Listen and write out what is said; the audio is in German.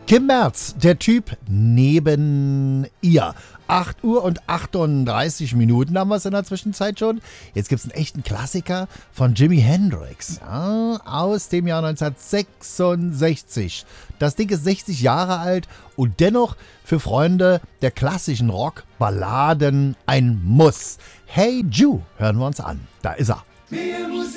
Kim Merz, der Typ neben ihr. 8 Uhr und 38 Minuten haben wir es in der Zwischenzeit schon. Jetzt gibt es einen echten Klassiker von Jimi Hendrix, ja, aus dem Jahr 1966. Das Ding ist 60 Jahre alt und dennoch für Freunde der klassischen Rock-Balladen ein Muss. Hey Jude, hören wir uns an. Da ist er.